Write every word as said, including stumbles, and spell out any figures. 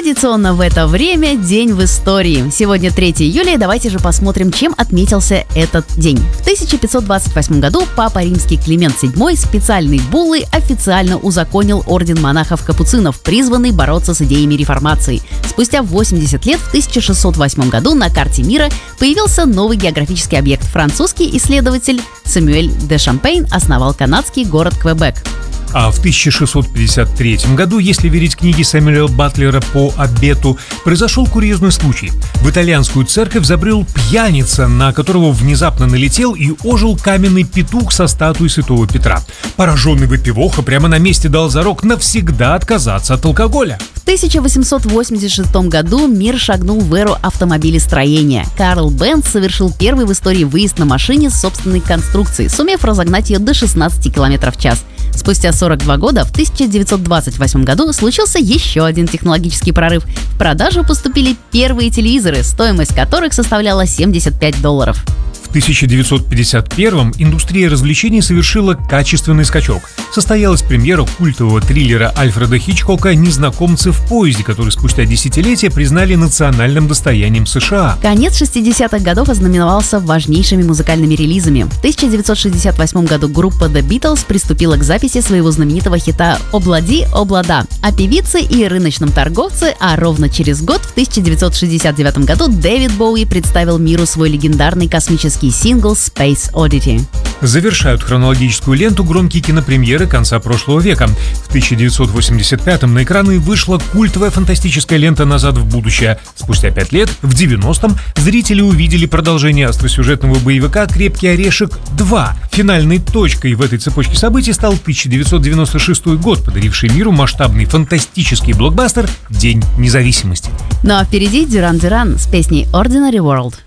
Традиционно в это время день в истории. Сегодня третьего июля, и давайте же посмотрим, чем отметился этот день. В тысяча пятьсот двадцать восьмом году Папа Римский Климент седьмой специальной буллой официально узаконил орден монахов-капуцинов, призванный бороться с идеями реформации. Спустя восемьдесят лет, в тысяча шестьсот восьмом году, на карте мира появился новый географический объект. Французский исследователь Сэмюэль де Шампейн основал канадский город Квебек. А в тысяча шестьсот пятьдесят третьем году, если верить книге Сэмюэля Батлера «По обету», произошел курьезный случай. В итальянскую церковь забрел пьяница, на которого внезапно налетел и ожил каменный петух со статуей святого Петра. Пораженный выпивоха прямо на месте дал зарок навсегда отказаться от алкоголя. В тысяча восемьсот восемьдесят шестом году мир шагнул в эру автомобилестроения. Карл Бенц совершил первый в истории выезд на машине с собственной конструкцией, сумев разогнать ее до шестнадцати километров в час. Спустя сорок два года, в тысяча девятьсот двадцать восьмом году, случился еще один технологический прорыв. В продажу поступили первые телевизоры, стоимость которых составляла семьдесят пять долларов. В тысяча девятьсот пятьдесят первом индустрия развлечений совершила качественный скачок. Состоялась премьера культового триллера Альфреда Хичкока «Незнакомцы в поезде», который спустя десятилетия признали национальным достоянием США. Конец шестидесятых годов ознаменовался важнейшими музыкальными релизами. В тысяча девятьсот шестьдесят восьмом году группа The Beatles приступила к записи своего знаменитого хита «Облади, облада». О певице и рыночном торговце, а ровно через год, в тысяча девятьсот шестьдесят девятом году, Дэвид Боуи представил миру свой легендарный космический сингл «Space Oddity». Завершают хронологическую ленту громкие кинопремьеры конца прошлого века. В тысяча девятьсот восемьдесят пятом на экраны вышла культовая фантастическая лента «Назад в будущее». Спустя пять лет, в девяностом, зрители увидели продолжение остросюжетного боевика «Крепкий орешек два». Финальной точкой в этой цепочке событий стал тысяча девятьсот девяносто шестой год, подаривший миру масштабный фантастический блокбастер «День независимости». Ну а впереди Дюран Дюран с песней «Ordinary World».